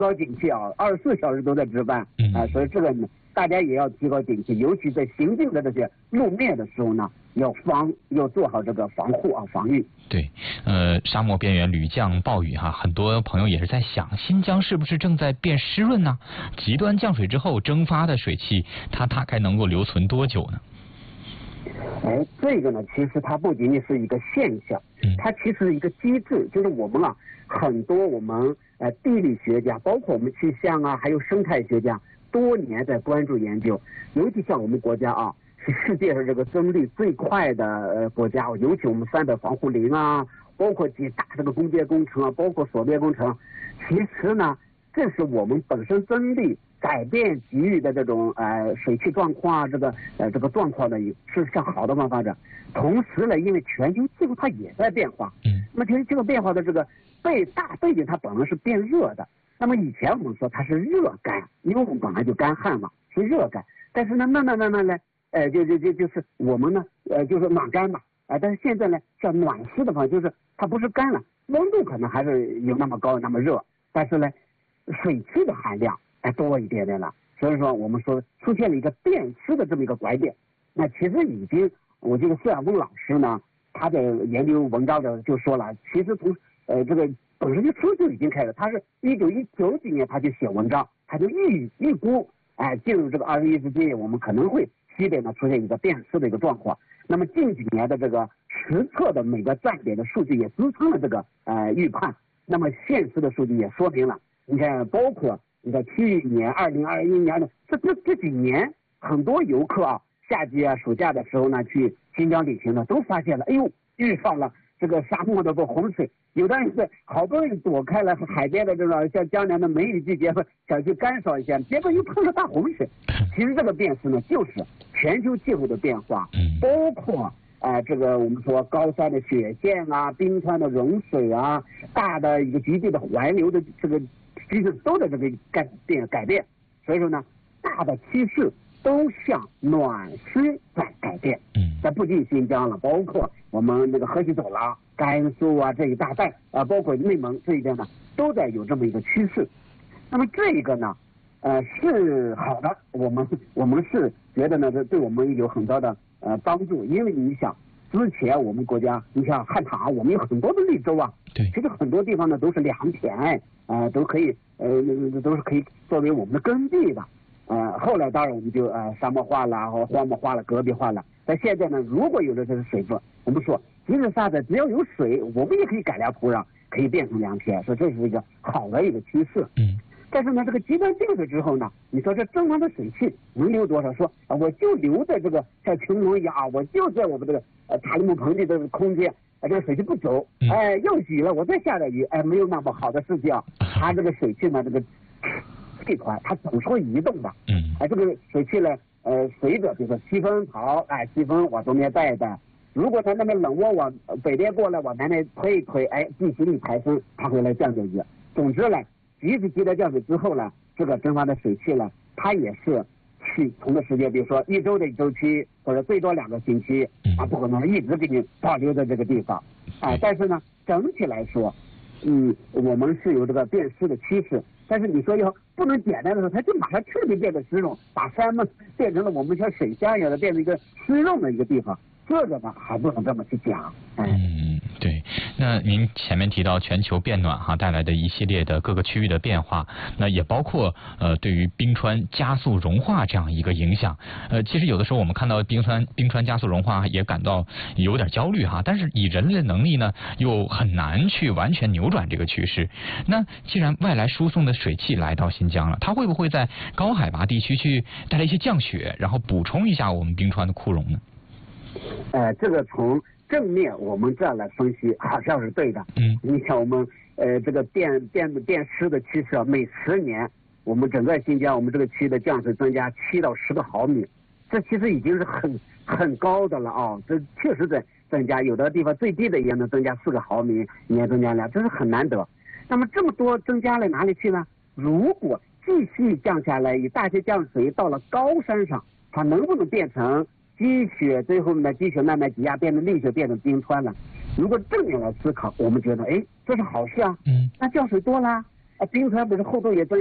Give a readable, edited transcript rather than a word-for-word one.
高警惕啊，24小时都在值班所以这个呢，大家也要提高警惕，尤其在行进的这些路面的时候呢，要做好这个防护防御。 对，沙漠边缘屡降暴雨哈，很多朋友也是在想，新疆是不是正在变湿润呢？极端降水之后蒸发的水汽，它大概能够留存多久呢？ 这个呢，其实它不仅仅是一个现象，它其实是一个机制，就是我们很多我们地理学家，包括我们气象还有生态学家，多年在关注研究，尤其像我们国家是世界上这个增绿最快的国家，尤其我们300防护林包括几大这个公街工程包括锁边工程，其实呢，这是我们本身增绿改变局域的这种水汽状况这个状况呢，是向好的方发展。同时呢，因为全球气候它也在变化，那么全球气候变化的这个大背景它本来是变热的。那么以前我们说它是热干，因为我们本来就干旱嘛，是热干。但是呢，慢慢呢，就是我们呢，就是暖干嘛，但是现在呢，叫暖湿的方，就是它不是干了，温度可能还是有那么高那么热，但是呢，水汽的含量多一点点了。所以说我们说出现了一个变湿的这么一个拐点。那其实已经，我这个孙亚峰老师呢，他的研究文章的就说了，其实从这个本身就已经开始，他是1919几年他就写文章，他就预估进入这个21世纪，我们可能会西北呢出现一个变湿的一个状况。那么近几年的这个实测的每个站点的数据也支撑了这个预判。那么现实的数据也说明了，你看，包括你看去年2021年的这几年，很多游客夏季暑假的时候呢，去新疆旅行呢，都发现了，遇上了这个沙漠的洪水，有的人是好不容易躲开了海边的这种像江南的梅雨季节，想去干扫一下，结果又碰了大洪水。其实这个变湿呢，就是全球气候的变化，包括这个我们说高山的雪线冰川的融水大的一个局地的环流的这个机制都在这个改变。所以说呢，大的趋势都向暖湿在改变。但不仅新疆了，包括我们那个河西走廊、甘肃这一大带包括内蒙这一边呢，都在有这么一个趋势。那么这个呢，是好的，我们是觉得呢，这对我们有很多的帮助。因为你想，之前我们国家，你像汉唐，我们有很多的绿洲对， 其实很多地方呢都是良田，都可以都是可以作为我们的耕地的。后来当然我们就沙漠化了或荒漠化了、戈壁化了。但现在呢，如果有的这是水分，我们说即使沙子只要有水，我们也可以改良土壤，可以变成良田，所以这是一个好的一个趋势。但是呢，这个极端降水之后呢，你说这蒸发的水汽能留多少？说我就留在这个像穹窿一样我就在我们这个塔里木盆地的空间，这个水汽不走，又雨了，我再下点雨，没有那么好的事情它这个水汽呢，这个气团它总是会移动的。这个水汽呢，随着比如说西风跑，西风往东边带一带，如果它那边冷涡往北边过来，往南边推一推，地心力抬升，它会来降下雨。总之呢，即使极端降水之后呢，这个蒸发的水汽呢，它也是去同个时间，比如说1周的周期，或者最多2个星期，不可能一直给你保留在这个地方。但是呢，整体来说，我们是有这个变湿的趋势。但是你说要不能简单的说，它就马上彻底变得湿润，把山们变成了我们像水乡一样的，变成一个湿润的一个地方，这个呢还不能这么去讲。 对。那您前面提到全球变暖带来的一系列的各个区域的变化，那也包括对于冰川加速融化这样一个影响。其实有的时候我们看到冰川加速融化也感到有点焦虑但是以人类的能力呢，又很难去完全扭转这个趋势。那既然外来输送的水汽来到新疆了，它会不会在高海拔地区去带来一些降雪，然后补充一下我们冰川的库容呢？ 这个从正面我们这样来分析好像是对的。你像我们这个变湿的趋势每10年我们整个新疆我们这个区的降水增加7到10个毫米，这其实已经是很高的了这确实在增加，有的地方最低的也能增加4个毫米，年增加量，这是很难得。那么这么多增加了哪里去呢？如果继续降下来，以大些降水到了高山上，它能不能变成积雪，最后呢积雪慢慢挤压变成砾雪，变成冰川了？如果正面来思考，我们觉得这是好事那降水多了， 冰川不是厚度也增